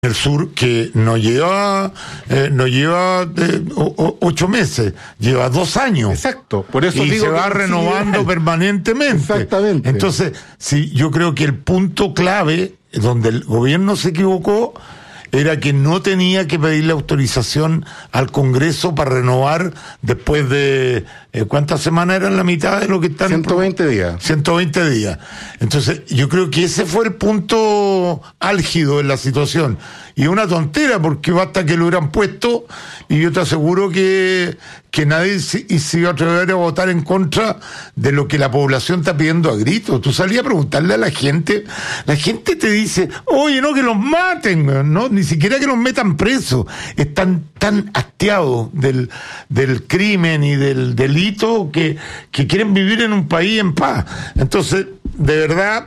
el sur que no lleva 8 meses, lleva 2 años. Exacto, por eso y digo se va que renovando permanentemente. Exactamente. Entonces, sí, yo creo que el punto clave donde el gobierno se equivocó era que no tenía que pedirle autorización al Congreso para renovar después de ¿cuántas semanas eran? La mitad de lo que están 120 días. 120 días. Entonces, yo creo que ese fue el punto álgido en la situación. Y una tontera, porque basta que lo hubieran puesto, y yo te aseguro que nadie se iba a atrever a votar en contra de lo que la población está pidiendo a gritos. Tú salías a preguntarle a la gente te dice, oye, no, que los maten, no, ni siquiera que los metan presos. Están tan hastiados del crimen y del delito que quieren vivir en un país en paz. Entonces, de verdad,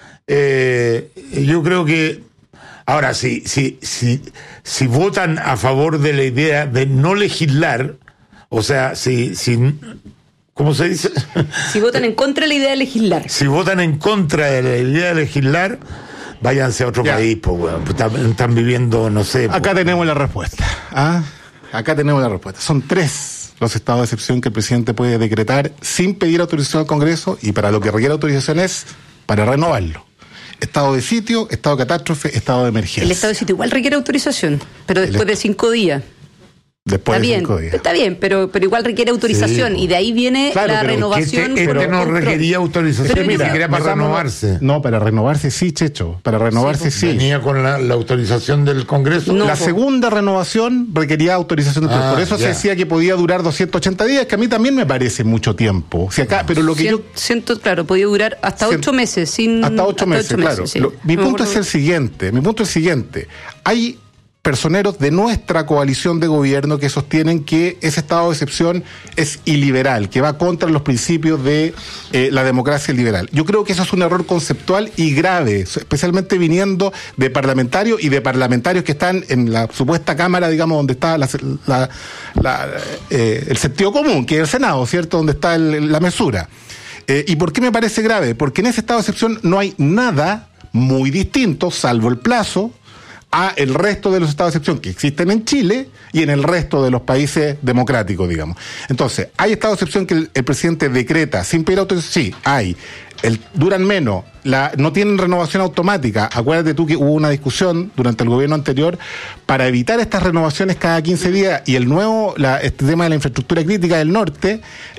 yo creo que ahora, si votan a favor de la idea de no legislar, o sea, ¿cómo se dice? Si votan en contra de la idea de legislar. Si votan en contra de la idea de legislar, váyanse a otro país, pues, weón. Están viviendo, no sé. Acá tenemos la respuesta. Acá tenemos la respuesta. Son 3 los estados de excepción que el presidente puede decretar sin pedir autorización al Congreso, y para lo que requiere autorización es para renovarlo. Estado de sitio, estado de catástrofe, estado de emergencia. El estado de sitio igual requiere autorización, pero después de 5 días. Después de 5 días. Está bien, pero igual requiere autorización, y de ahí viene la renovación. Este no requería autorización, ni siquiera para renovarse. No, para renovarse sí, Checho, para renovarse sí. ¿Venía con la autorización del Congreso? No, la segunda renovación requería autorización del Congreso. Por eso se decía que podía durar 280 días, que a mí también me parece mucho tiempo. O sea, acá, pero lo que claro, podía durar hasta 8 meses. Hasta 8 meses, claro. Sí. Mi punto es el siguiente. Hay personeros de nuestra coalición de gobierno que sostienen que ese estado de excepción es iliberal, que va contra los principios de la democracia liberal. Yo creo que eso es un error conceptual y grave, especialmente viniendo de parlamentarios que están en la supuesta Cámara, digamos, donde está el sentido común, que es el Senado, ¿cierto?, donde está la mesura. ¿Y por qué me parece grave? Porque en ese estado de excepción no hay nada muy distinto, salvo el plazo, a el resto de los estados de excepción que existen en Chile y en el resto de los países democráticos, digamos. Entonces, hay estados de excepción que el presidente decreta sin pedir autorización. Sí, hay. Duran menos, no tienen renovación automática. Acuérdate tú que hubo una discusión durante el gobierno anterior para evitar estas renovaciones cada 15 días, y este tema de la infraestructura crítica del norte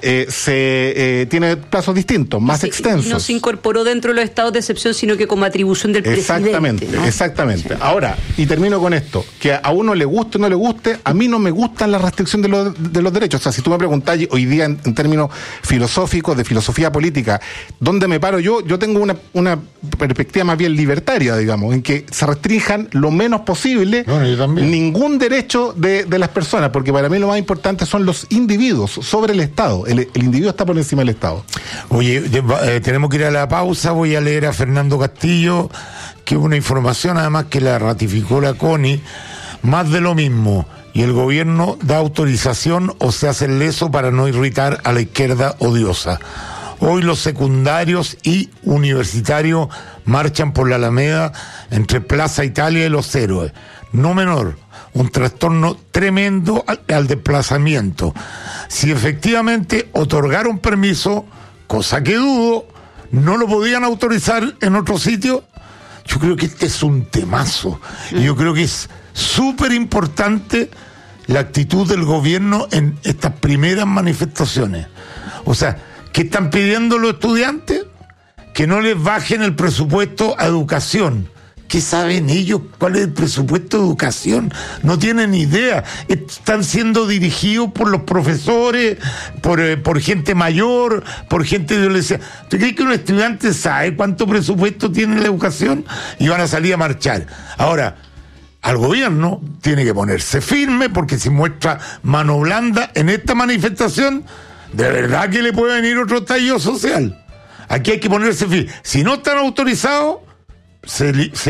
tiene plazos distintos, más extensos. No se incorporó dentro de los estados de excepción, sino que como atribución del presidente. Exactamente. Ahora, y termino con esto, que a uno le guste o no le guste, a mí no me gustan las restricciones de los derechos. O sea, si tú me preguntás hoy día en términos filosóficos, de filosofía política, ¿dónde me paro yo? Yo tengo una perspectiva más bien libertaria, digamos, en que se restrinjan lo menos posible ningún derecho de las personas, porque para mí lo más importante son los individuos sobre el Estado. El individuo está por encima del Estado. Oye, tenemos que ir a la pausa. Voy a leer a Fernando Castillo, que una información además que la ratificó la CONI, más de lo mismo, y el gobierno da autorización o se hace el leso para no irritar a la izquierda odiosa. Hoy los secundarios y universitarios marchan por la Alameda entre Plaza Italia y Los Héroes. No menor, un trastorno tremendo al desplazamiento. Si efectivamente otorgaron permiso, cosa que dudo, no lo podían autorizar en otro sitio. Yo creo que este es un temazo. Y yo creo que es súper importante la actitud del gobierno en estas primeras manifestaciones. O sea, ¿qué están pidiendo los estudiantes? Que no les bajen el presupuesto a educación. ¿Qué saben ellos cuál es el presupuesto de educación? No tienen idea. Están siendo dirigidos por los profesores, por gente mayor, por gente de adolescencia. ¿Tú crees que un estudiante sabe cuánto presupuesto tiene la educación? Y van a salir a marchar. Ahora, al gobierno tiene que ponerse firme, porque si muestra mano blanda en esta manifestación, de verdad que le puede venir otro estallido social. Aquí hay que ponerse firme. Si no están autorizados, se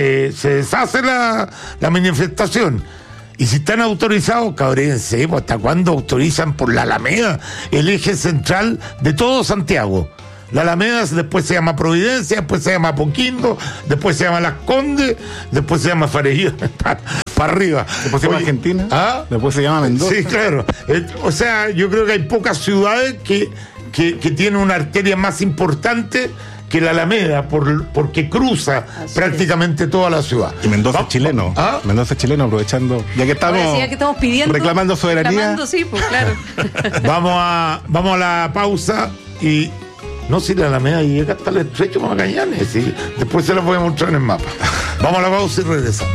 deshace la manifestación. Y si están autorizados, cabréense, ¿hasta cuándo autorizan por la Alameda, el eje central de todo Santiago? La Alameda después se llama Providencia, después se llama Apoquindo, después se llama Las Condes, después se llama Farellosa, para arriba. Después se llama Argentina, ¿ah? Después se llama Mendoza. Sí, claro. O sea, yo creo que hay pocas ciudades que tienen una arteria más importante que la Alameda, porque cruza prácticamente toda la ciudad. Y Mendoza es chileno. ¿Ah? Mendoza es chileno, aprovechando, ya que estamos pidiendo, reclamando soberanía. Sí, pues claro. Vamos a la pausa y no, si la Alameda llega hasta el estrecho Magallanes, ¿sí? Después se las voy a mostrar en el mapa. Vamos a la pausa y regresamos.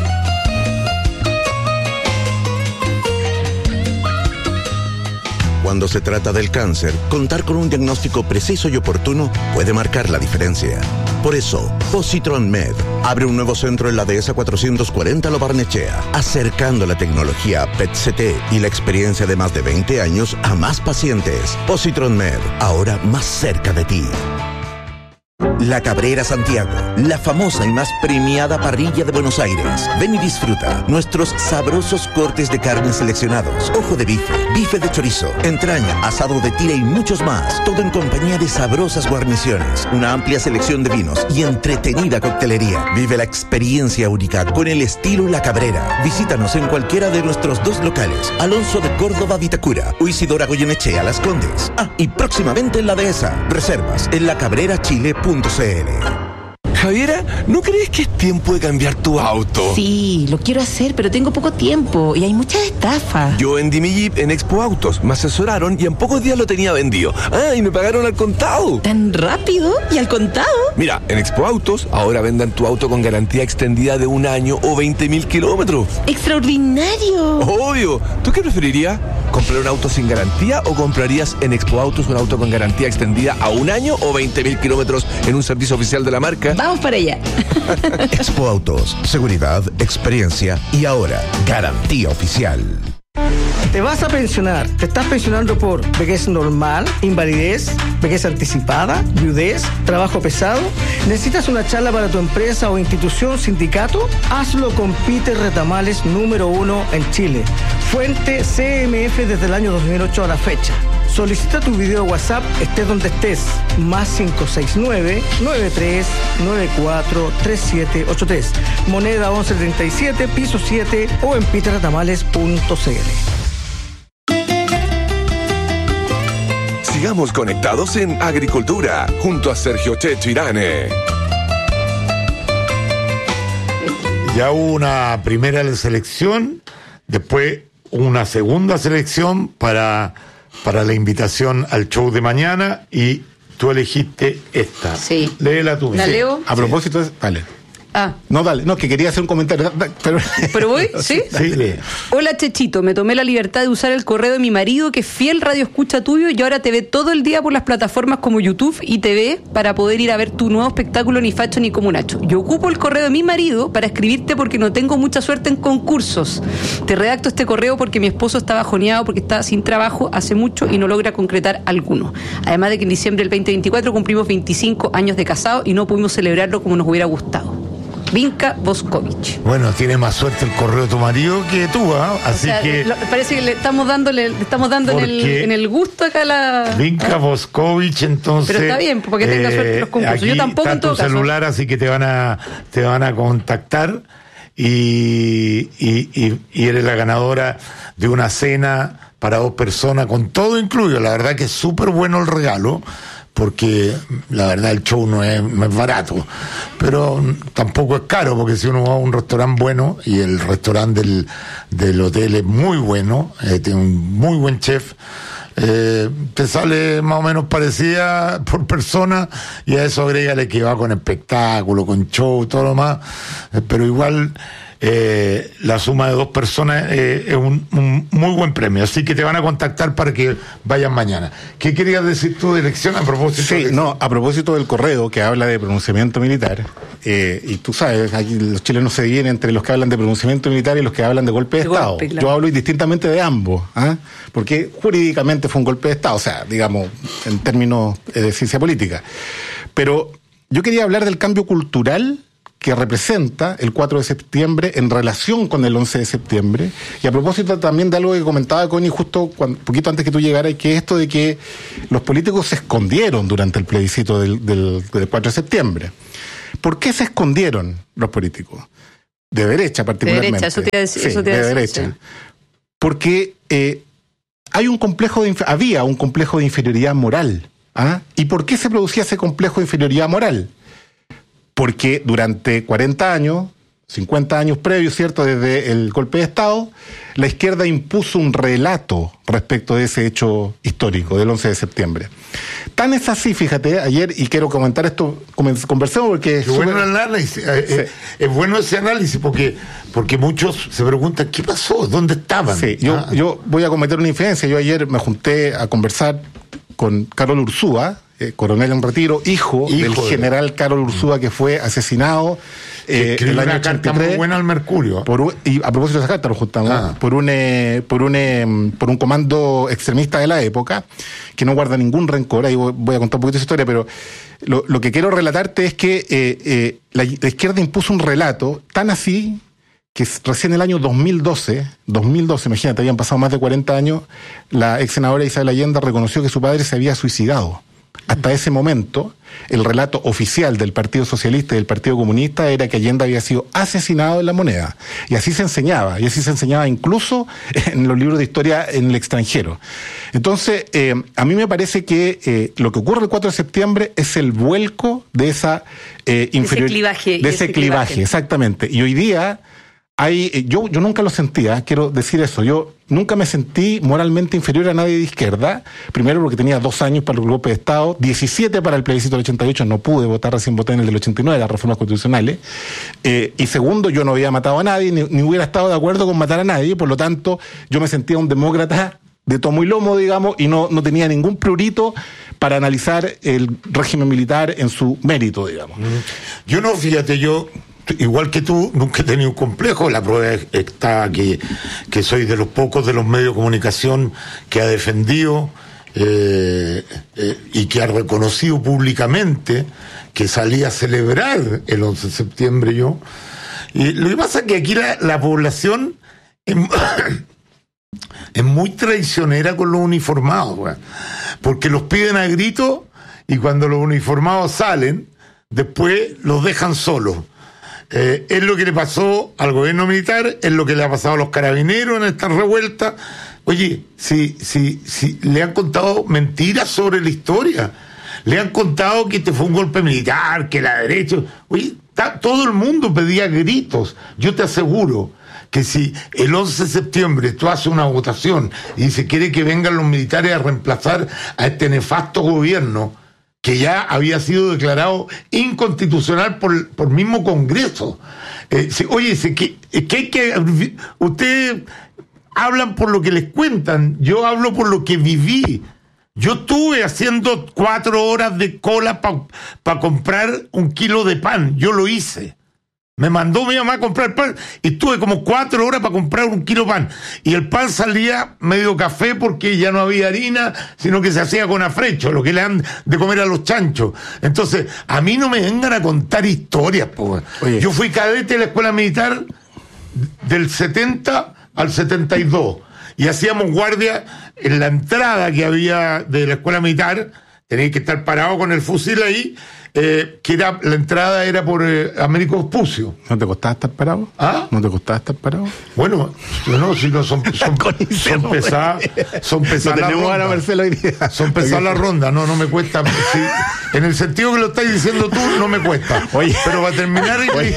Cuando se trata del cáncer, contar con un diagnóstico preciso y oportuno puede marcar la diferencia. Por eso, Positron Med abre un nuevo centro en la Dehesa 440 Lo Barnechea, acercando la tecnología PET-CT y la experiencia de más de 20 años a más pacientes. Positron Med, ahora más cerca de ti. La Cabrera Santiago, la famosa y más premiada parrilla de Buenos Aires. Ven y disfruta nuestros sabrosos cortes de carne seleccionados, ojo de bife, bife de chorizo, entraña, asado de tira y muchos más. Todo en compañía de sabrosas guarniciones, una amplia selección de vinos y entretenida coctelería. Vive la experiencia única con el estilo La Cabrera. Visítanos en cualquiera de nuestros 2 locales, Alonso de Córdoba, Vitacura, o Isidora Goyenechea, Las Condes. Y próximamente en la Dehesa. Reservas en lacabrerachile.cl. Javiera, ¿no crees que es tiempo de cambiar tu auto? Sí, lo quiero hacer, pero tengo poco tiempo y hay muchas estafas. Yo vendí mi Jeep en Expo Autos, me asesoraron y en pocos días lo tenía vendido. Y me pagaron al contado. ¿Tan rápido? ¿Y al contado? Mira, en Expo Autos ahora vendan tu auto con garantía extendida de 1 año o 20.000 kilómetros. ¡Extraordinario! Obvio. ¿Tú qué preferirías? ¿Comprar un auto sin garantía o comprarías en Expo Autos un auto con garantía extendida a 1 año o 20.000 kilómetros en un servicio oficial de la marca? Vamos para allá. Expo Autos, seguridad, experiencia y ahora garantía oficial. Te vas a pensionar. ¿Te estás pensionando por vejez normal, invalidez, vejez anticipada, viudez, trabajo pesado? ¿Necesitas una charla para tu empresa o institución, sindicato? Hazlo con Peter Retamales, número 1 en Chile. Fuente CMF desde el año 2008 a la fecha. Solicita tu video WhatsApp, estés donde estés. Más 569-9394-3783. Moneda 1137, piso 7 o en peterretamales.cl. Sigamos conectados en Agricultura, junto a Sergio Checho Irane. Ya hubo una primera selección, después una segunda selección para la invitación al show de mañana y tú elegiste esta. Sí. Léela tú. ¿La leo? A propósito, dale. No, dale. No, que quería hacer un comentario. ¿Pero voy? ¿Sí? Sí, lee. Hola, Chechito. Me tomé la libertad de usar el correo de mi marido, que es fiel radio escucha tuyo, y ahora te ve todo el día por las plataformas como YouTube y TV para poder ir a ver tu nuevo espectáculo Ni Facho ni Como Nacho. Yo ocupo el correo de mi marido para escribirte porque no tengo mucha suerte en concursos. Te redacto este correo porque mi esposo está bajoneado porque está sin trabajo hace mucho y no logra concretar alguno. Además de que en diciembre del 2024 cumplimos 25 años de casado y no pudimos celebrarlo como nos hubiera gustado. Vinca Voskovich. Bueno, tiene más suerte el correo de tu marido que tú, ¿ah? Así que parece que le estamos dando en el gusto acá la Vinca Voskovich, entonces. Pero está bien, porque tenga suerte en los concursos. Yo tampoco está en todo tu celular, así que te van a contactar y eres la ganadora de una cena para 2 personas con todo incluido. La verdad que es súper bueno el regalo, porque la verdad el show no es barato, pero tampoco es caro, porque si uno va a un restaurante bueno, y el restaurante del hotel es muy bueno, tiene un muy buen chef, te sale más o menos parecida por persona, y a eso agrégale que va con espectáculo, con show, todo lo más, pero igual la suma de 2 personas es un muy buen premio, así que te van a contactar para que vayan mañana. ¿Qué querías decir tú de elección a propósito? Sí, a propósito del correo que habla de pronunciamiento militar, y tú sabes, aquí los chilenos se dividen entre los que hablan de pronunciamiento militar y los que hablan de golpe de Estado. Claro. Yo hablo indistintamente de ambos, porque jurídicamente fue un golpe de Estado, o sea, digamos, en términos de ciencia política. Pero yo quería hablar del cambio cultural que representa el 4 de septiembre en relación con el 11 de septiembre. Y a propósito también de algo que comentaba Connie justo poquito antes que tú llegaras, que esto de que los políticos se escondieron durante el plebiscito del 4 de septiembre. ¿Por qué se escondieron los políticos? De derecha particularmente. De derecha, eso te iba a decir. Sí, de derecha. Sí. Porque había un complejo de inferioridad moral. ¿Ah? ¿Y por qué se producía ese complejo de inferioridad moral? Porque durante 40 años, 50 años previos, ¿cierto?, desde el golpe de Estado, la izquierda impuso un relato respecto de ese hecho histórico del 11 de septiembre. Tan es así, fíjate, ayer, y quiero comentar esto, conversemos porque es bueno el análisis, es bueno ese análisis porque muchos se preguntan, ¿qué pasó? ¿Dónde estaban? Sí, yo voy a cometer una infidencia. Yo ayer me junté a conversar con Carol Ursúa, coronel en retiro, hijo del general Carol Ursúa, que fue asesinado el año 83, muy buena al Mercurio. Y a propósito de esa carta nos juntamos, por un comando extremista de la época, que no guarda ningún rencor. Ahí voy a contar un poquito esa historia, pero lo que quiero relatarte es que la izquierda impuso un relato tan así que recién en el año 2012, imagínate, habían pasado más de 40 años, la ex senadora Isabel Allende reconoció que su padre se había suicidado. Hasta ese momento, el relato oficial del Partido Socialista y del Partido Comunista era que Allende había sido asesinado en La Moneda. Y así se enseñaba incluso en los libros de historia en el extranjero. Entonces, a mí me parece que lo que ocurre el 4 de septiembre es el vuelco de esa inferioridad. De ese clivaje, exactamente. Y hoy día yo nunca lo sentía, quiero decir eso, yo nunca me sentí moralmente inferior a nadie de izquierda, primero porque tenía 2 años para el golpe de Estado, 17 para el plebiscito del 88, no pude votar, recién voté en el del 89, las reformas constitucionales, y segundo, yo no había matado a nadie, ni hubiera estado de acuerdo con matar a nadie, por lo tanto, yo me sentía un demócrata de tomo y lomo, digamos, y no tenía ningún prurito para analizar el régimen militar en su mérito, digamos. Yo no, fíjate, igual que tú, nunca he tenido un complejo. La prueba está que soy de los pocos de los medios de comunicación que ha defendido y que ha reconocido públicamente que salí a celebrar el 11 de septiembre yo. Y lo que pasa es que aquí la población es muy traicionera con los uniformados, porque los piden a gritos y cuando los uniformados salen, después los dejan solos. Es lo que le pasó al gobierno militar, es lo que le ha pasado a los carabineros en esta revuelta. Oye, si le han contado mentiras sobre la historia, le han contado que este fue un golpe militar, que la derecha... Oye, todo el mundo pedía gritos. Yo te aseguro que si el 11 de septiembre tú haces una votación y se quiere que vengan los militares a reemplazar a este nefasto gobierno, que ya había sido declarado inconstitucional por mismo Congreso. Ustedes hablan por lo que les cuentan, yo hablo por lo que viví. Yo estuve haciendo 4 horas de cola para comprar 1 kilo de pan, yo lo hice. Me mandó mi mamá a comprar pan y estuve como 4 horas para comprar 1 kilo de pan. Y el pan salía medio café porque ya no había harina, sino que se hacía con afrecho, lo que le dan de comer a los chanchos. Entonces, a mí no me vengan a contar historias, po. Yo fui cadete de la escuela militar del 70 al 72 y hacíamos guardia en la entrada que había de la escuela militar. Tenías que estar parado con el fusil ahí, que la entrada era por Américo Vespucio. ¿No te costaba estar parado? ¿Ah? ¿No te costaba estar parado? Bueno, si no son pesadas. Son pesadas las rondas. Son pesadas las rondas, no me cuesta. Sí, en el sentido que lo estás diciendo tú, no me cuesta. Oye. Pero para terminar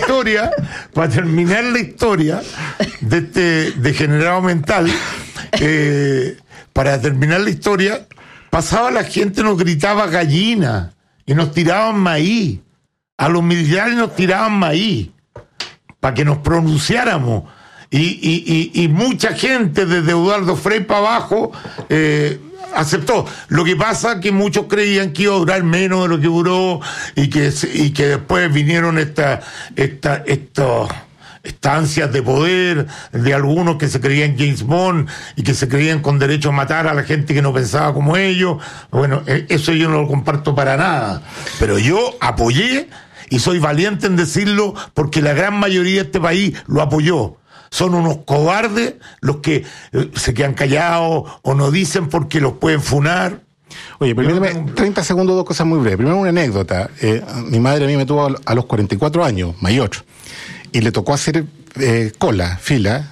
la historia de este degenerado mental, para terminar la historia, pasaba la gente, nos gritaba gallina y nos tiraban maíz. A los militares nos tiraban maíz para que nos pronunciáramos. Y mucha gente, desde Eduardo Frei para abajo, aceptó. Lo que pasa es que muchos creían que iba a durar menos de lo que duró y que después vinieron estas ansias de poder de algunos que se creían James Bond y que se creían con derecho a matar a la gente que no pensaba como ellos. Bueno, eso yo no lo comparto para nada, pero yo apoyé y soy valiente en decirlo porque la gran mayoría de este país lo apoyó. Son unos cobardes los que se quedan callados o no dicen porque los pueden funar. Oye, permíteme 30 segundos, dos cosas muy breves. Primero, una anécdota. Mi madre a mí me tuvo a los 44 años, mayor, y le tocó hacer fila,